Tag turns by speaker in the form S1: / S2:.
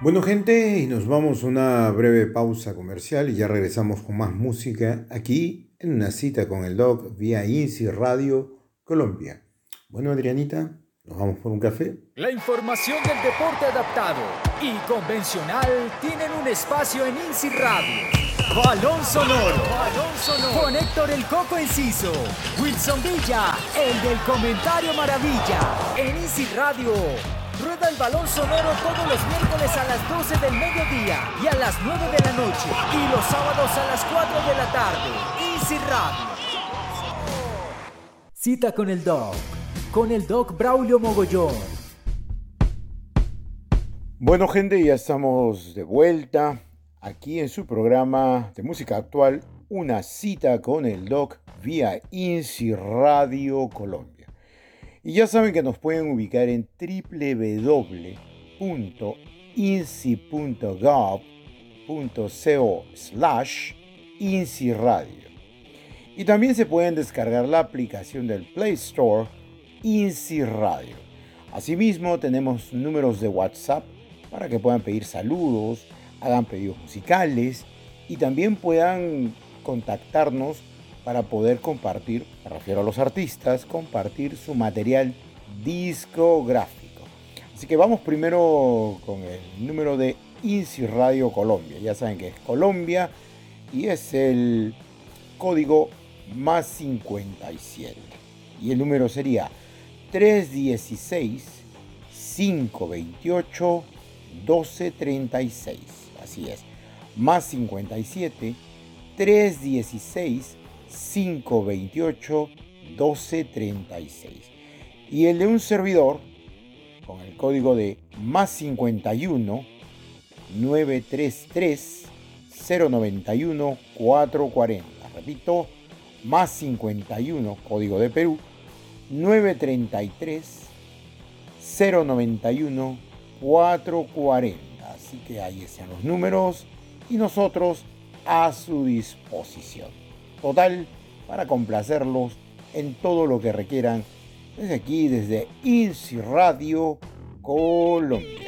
S1: Bueno, gente, y nos vamos a una breve pausa comercial y ya regresamos con más música aquí en una cita con el Doc vía INSI Radio Colombia. Bueno, Adrianita, nos vamos por un café.
S2: La información del deporte adaptado y convencional tienen un espacio en INSI Radio. Balón Sonoro. Con Héctor el Coco Enciso, Wilson Villa, el del comentario maravilla. En INSI Radio. Rueda el balón sonoro todos los miércoles a las 12 del mediodía y a las 9 de la noche. Y los sábados a las 4 de la tarde. Easy Radio. Cita con el Doc Braulio Mogollón.
S1: Bueno, gente, ya estamos de vuelta aquí en su programa de música actual, Una cita con el Doc vía INSI Radio Colombia. Y ya saben que nos pueden ubicar en www.insi.gov.co/INSI-radio. Y también se pueden descargar la aplicación del Play Store INSI Radio. Asimismo, tenemos números de WhatsApp para que puedan pedir saludos, hagan pedidos musicales y también puedan contactarnos para poder compartir, me refiero a los artistas, compartir su material discográfico. Así que vamos primero con el número de INSI Radio Colombia. Ya saben que es Colombia y es el código más 57. Y el número sería 316-528-1236. Así es, más 57 316 528-1236. Y el de un servidor con el código de más 51 933 091 440. Repito, más 51, código de Perú, 933 091 440. Así que ahí están los números y nosotros a su disposición. Total, para complacerlos en todo lo que requieran desde aquí, desde INSI Radio Colombia.